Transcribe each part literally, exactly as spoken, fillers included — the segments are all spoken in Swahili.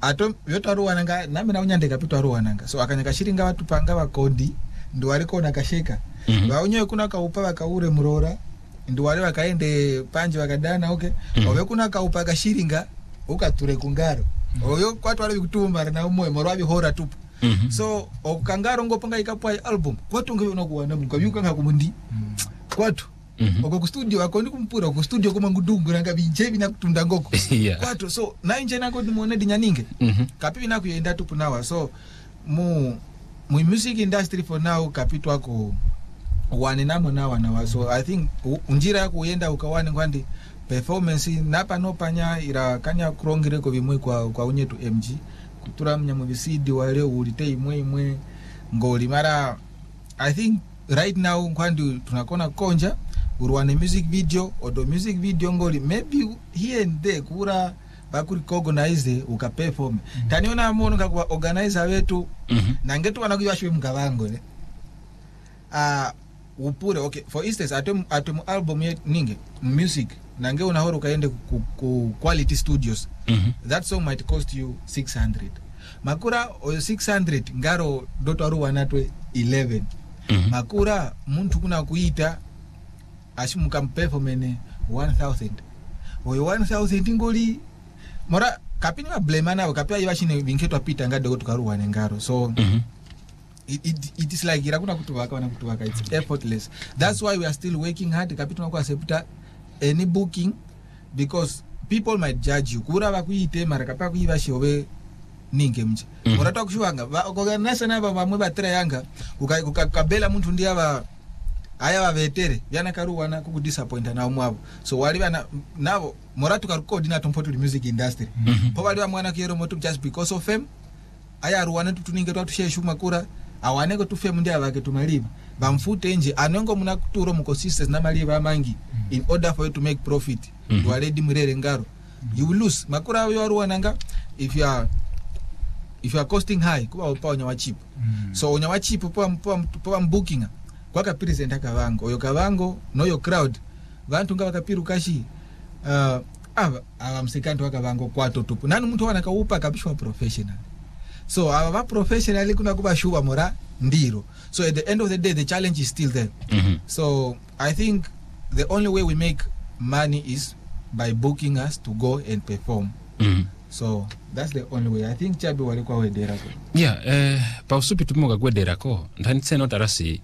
ato yotaru wananga nami na unyande kapito aru wananga so akanyaka shiringa watu panga bakodi ndo waliko nakasheka mm-hmm. Baunyo kuna kaupa bakaure murora ndo wale wakaende panje wakadana okay mm-hmm. Owe kuna kaupa gashiringa ukature kungaro mm-hmm. Oyo kwatu wale kutumba na umoyo morwabi hora tupu mm-hmm. So okangaro ngopanga ikapwa album kwatu ngwe unakuwana mukabyuka ngakumundi mm-hmm. Kwatu mm-hmm. Oko ku studio akondi kumpura ku studio koma ngudungu nanga bijebi na kutunda ngoko yeah. Kwatu so na inje nako dimone dinyaninge mm-hmm. Kapipi na kuyenda tupu nawa so mu mu music industry for now kapitu wako wane namo nawa nawa so I think unjira yako uyenda ukawane kwandi performance napa no panya ira kanya kurongire ko bimwe kwa kwa unyetu M G kutura mnyamu bisidi wale ulite imwe imwe ngoli mara I think right now kwandi tunakona konja urwane music video odo music video ngoli maybe here and there kura bakuri organize uka perform mm-hmm. Taniona mono ka organize wetu mm-hmm. Nangetu wanakuyashwe mgabango ne ah uh, upure okay for instance atom atom album ye ninge music nange unahoro kaende ku, ku quality studios mm-hmm. That song might cost you six hundred makura o six hundred ngaro doto aru wanatwe eleven mm-hmm. Makura muntu kuna kuita ashimuka performene one thousand o one thousand ngoli mora kapini ma blame na kapia yashine binketwa pita ngade go tukaruwa ngaro so mm-hmm. it, it it is like irakuna kutubaka wana kutubaka it's effortless. That's why we are still working hard kapituna kwa accept any booking because people might judge you kura bakuite mara kapaka kuyibashi obe ninge mje mm-hmm. Mora takushuanga ba organize na ba mwe batera yanga ukakabela muntu ndi aba aya bavetere byana karuwana ku disappoint na umwabo so wali bana nabo moratu ka record na tompoto music industry mm-hmm. Po wali mwana kiyero motu just because of fame aya ruwana tutuninge twatu sheshuma kura awaneko tu fame ndi abake tumaliba bamfute nje anongo muna kuturo mu consistency na maliba mangi mm-hmm. In order for you to make profit mm-hmm. Wale di murere ngaro mm-hmm. You will lose makura yo ruwananga if you are if you are costing high kuba upa onyawa cheap mm-hmm. So onyawa cheap po po po booking kwaka presenta kavango oyo kavango noyo crowd vantu ngaba kapiru kashi uh aba aba msikanto wakavango kwato tupu nani muntu wana kaupa kabishwa professional so aba professionally kuna kuba shuba mora ndiro so at the end of the day the challenge is still there mm-hmm. So I think the only way we make money is by booking us to go and perform mm-hmm. So that's the only way I think chabi walikuwa wedera ko yeah eh pa usupi tumoga gwedera ko ndani tseno tarasi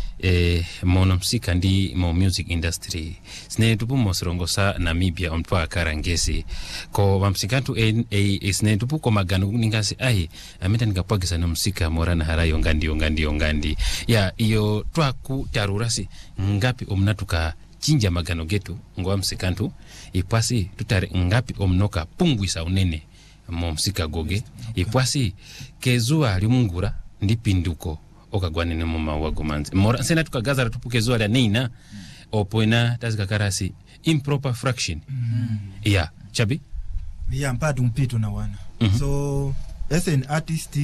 eh mono msika ndi mo music industry sine tupu mosirongosa Namibia ompa karangesi ko bamsikantu en e sine tupu ko magano ningasi ai ameta nikapagisa no msika morana harayo ngandi ngandi ngandi ya iyo twaku tarurasi ngapi omnatuka chinja magano getu ngwa msikantu ipasi tutare ngapi omnoka pungwisa unene mo msika goge ipasi kezua limungura ndi pinduko okagwane ne mama wagomanze mora sena tukagaza tupuke zwa la nina opoina tazika karasi improper fraction mm. Yeah chabi yeah mpadu mpito na wana mm-hmm. So as an artist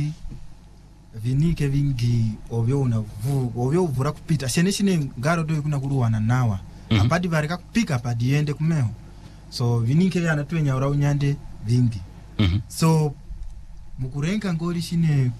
vinike vingi ovyo unavu ovyo uvura kupita sheneshine ngaro do kuna kuruwana nawa mm-hmm. Apadi bareka kupika padi ende kumeho so vinike yana twenya ura unyande vingi mm-hmm. So mukurenka ngoli shine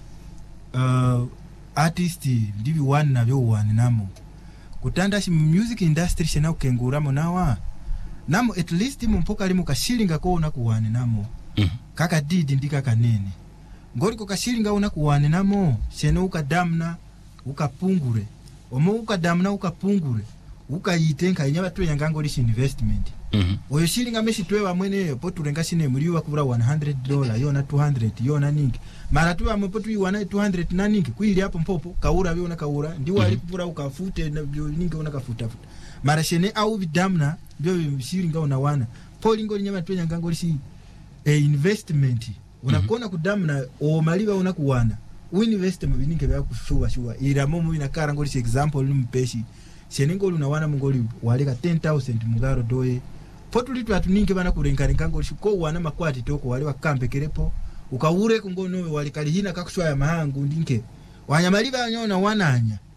uh, artist ndivi one na vyo one namo kutanda shi music industry shena ukenguramo nawa namo at least mumpoka limu kashilinga ko una kuwane namo mm. Kaka didi ndika kanene ngori ko kashilinga una kuwane namo shena ukadamna ukapungure omo ukadamna ukapungure ukayitenka inyaba twenya ngangoli shi investment mm-hmm. Oyo shilinga meshi twewa mwene potulenga shine muliwa kubura one hundred dollars yona two hundred yona ningi mara tuwa mpotu iwana two hundred na ningi kuili hapo mpopo kaura biona kaura ndiwa mm-hmm. Alikubura ukafute na bio ningi una kafuta futa mara shene au vidamna bio shilinga una wana polingo nyama twenya ngangoli shi e investment unakona mm-hmm. Kudamna o maliba una kuwana u investment bininge bya kushuwa shuwa ira momo inakara ngoli shi example nimpeshi shenengoli unawana mungoli waleka ten thousand mugaro doye potulitu atuninge bana kurenkana ngangoli shiko wana makwati toko wale wakambe kerepo ukaure kungono walikali hina kakushwa ya mahangu ndinke wanyamaliba nyona wananya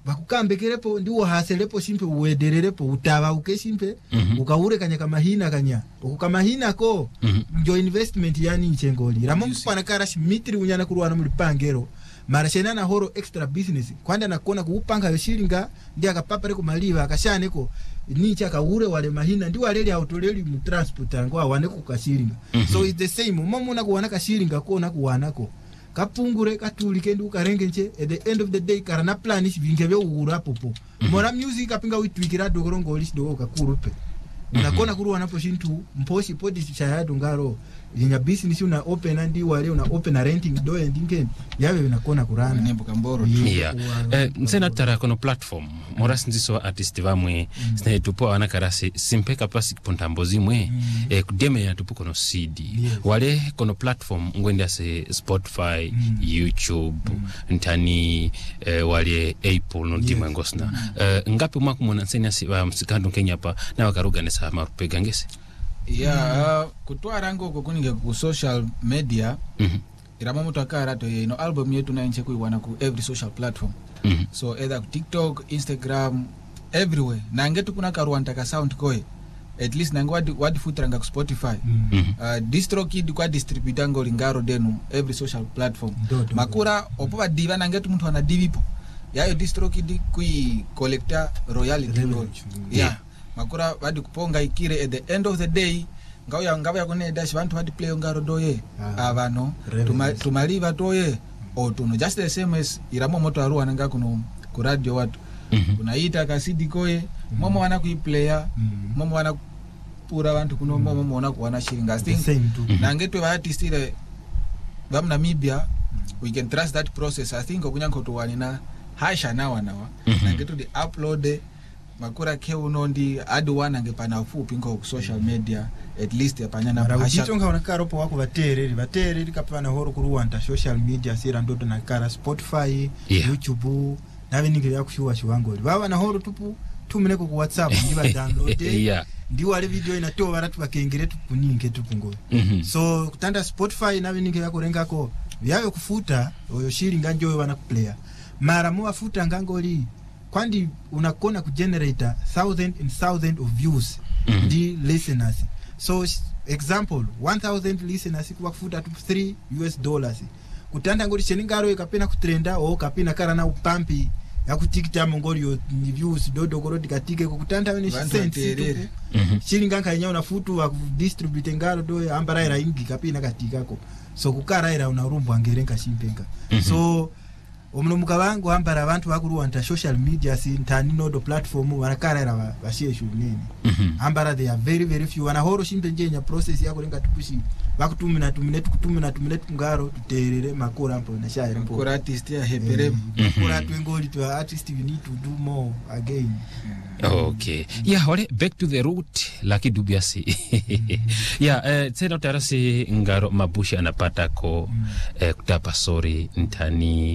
bakukambekerepo ndiwo haselepo simpe uwedererepo utaba ukesimpe mm -hmm. ukaure kanya kamahina kanya ukukamahina ko mm -hmm. njo investment yani nchengoli ramo mpana karashi mitri unyana kuruwana muri pangero mara shena na horo extra business kwanda nakona kuupanga yoshilinga ndi akapapare ku maliva akashaneko nicha kaure wale mahina ndi waleli autoleli mu transport ngo awane ku kashilinga mm -hmm. so it's the same momo na kuwana kashilinga ko na kuwana ko kapungure katulike ndi ukarenge nche at the end of the day karana plan ishi vinge byo ura popo mm -hmm. mora music apinga witwikira dogorongo lishi dogo kakurupe unakona kuru wanapo shintu mposhi podi chayado ngaro yinya business una open andi wale una open a renting do endinge yawe unakona kurana nembo kamboro yeah eh nsena tara kono platform moras ndiso artist vamwe mm. sne tupo wana karasi simpe capacity pontambo zimwe mm. eh kudeme ya tupo kono C D yes. wale kono platform ngwenda se Spotify mm. YouTube mm. ntani eh, wale Apple no ndima yes. ngosna mm. eh, ngapi mwaku mona nsena si wa msikando Kenya pa na wakaruga nesa marupega ngese yeah mm. uh, kutwara ngo kuninge ku social media mm -hmm. irama mtu akara to you know album yetu na nche kuiwana ku every social platform mm -hmm. so either TikTok, Instagram, everywhere na ngetu kuna karuanta ka sound koe at least nango wadi wadi futranga ku Spotify mm -hmm. uh, DistroKid kwa distributor ngo lingaro denu every social platform do, do, makura opoba diva na ngetu mtu ana divipo yayo DistroKid kui collector royalty ngo yeah. yeah makura wadi kuponga ikire at the end of the day ngao ya ngabo yakone dash bantu wadi play ngaro doye ah, abano tuma, tumaliva toye o tuno just the same as iramo moto aruwa nanga kuno ku radio watu mm -hmm. kunaita ka C D koye mm -hmm. momo wana kuiplayer mm -hmm. momo wana pura bantu kuno mm -hmm. momo wana kuwana shiringa thing mm -hmm. na ngetwe ba artist ile bam Namibia mm -hmm. we can trust that process. I think okunyanko to wanina hasha na wanawa mm -hmm. na ngetu di upload makura ke unondi adu wana ngepana fupi ngo ku social media at least yapanyana hasha ubitonga onakaro po wako batereri batereri kapana horo kuruwanta social media sira ndoto na kara Spotify yeah. YouTube nawe ningire yakushuwa shiwango baba na horo tupu tumeneko ku WhatsApp ndiba download yeah. ndi wale video inatoa baratu bakengere tukuninge tupungo mm -hmm. so kutanda Spotify nawe ningire yakorenga ko yawe kufuta oyo shiringa njowe wana kuplayer mara mu afuta ngangoli kwandi unakona kugenerate thousand and thousand of views mm -hmm. di listeners so example one thousand listeners kwa kufuta tu three U S dollars kutanda ngori cheningaro ikapena kutrenda o kapena karana upampi ya kutikita mongori yo views dodo gorodi katike kutanda wene cent chilinga kanya unafutu wa distribute ngaro do ambara ira ingi kapena katikako so kukara ira unarumbu angerenga shimpenga mm -hmm. so omulumuka wangu ambara abantu bakuruwanta social media si ntani nodo platform wanakarera basheshu nini mm -hmm. ambara they are very very few wana horo shimbe njenya process yako lenga tupushi bakutumina tumine tukutumina tumine ngaro tuterere makora ampo na shaire mpo makora artist ya hepere makora twengoli to artist we need to do more again okay yeah hore back to the root Lucky Dubiasi yeah eh tena tarasi ngaro Mabusha anapata ko eh, kutapa sorry ntani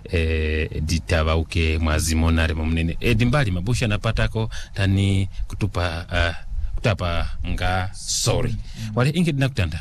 eh ditaba uke mwazimonare mumnene edimbali Mabusha anapata ko tani kutupa uh, kutapa nga sorry wale inge dinakutanda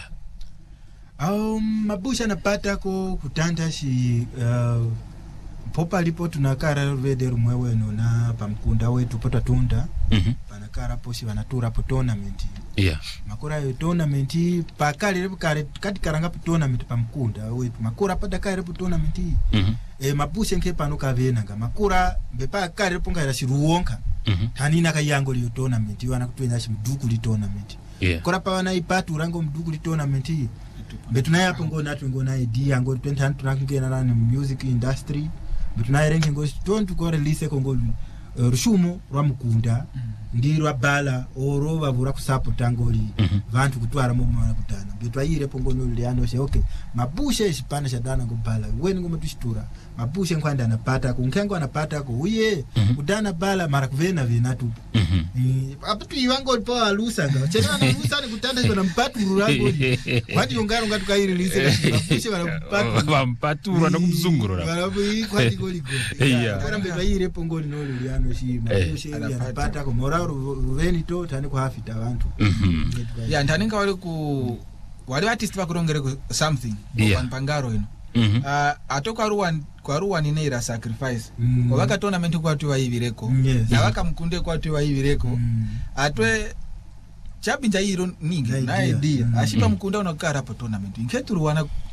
um Mabusha anapata ko kutanda shi uh, popa lipo tunakara rwede rumwe weno na pamkunda wetu pota tunda mm -hmm. panakara poshi wanatura po tournament yeah makora yo tournament pakali repo kare kati karanga po tournament pamkunda wetu makora pada kare po tournament mm -hmm. e Mabusha nke panuka venanga makora bepa kare po ngara shiruonka mm -hmm. tanina kayango liyo tournament wana kutwenya shi mduku li tournament yeah kora pa wana ipatu rango mduku li tournament betuna yapo ngona twengona idea ngo twenty tunakengena na music industry bituna irengi ngo don't go release ko ngo uh, rushumo rwamukunda mm -hmm. ndirwa bala oro bavura kusupport ngoli mm -hmm. vantu kutwara mu mwana kutana bitwaire pongo nuli ano she okay Mabusha ishipana shadana ngo bala weni ngo mutushtura Mabusha nkwanda anapata ko nkengo anapata ko uye mm -hmm. kudana bala mara kuvena vena tu mm -hmm. aputu iwango po alusa ngo chena na alusa ni kutanda ngo nampatu rango wadi ungaro ngatu kai release Mabusha wanampatu wampatu na kumzunguro na wanabu kwadi goli go yeah kwa mbe baire pongo noli ano shi Mabusha anapata ko mora ruveni to tani ku hafita abantu mhm ya ntaninga wali ku wali artist bakurongere ku something yeah. Pangaro ino Mhm. uh, atoka ruwa kwa ruwa ni neira sacrifice Mm. wabaka tournament kwa tu waibireko Yes. na waka mkunde kwa tu waibireko Mm. atwe chapi nja hiro ningi Idea. na idea Mm. ashipa mkunda unakara hapo tournament nketu ruwana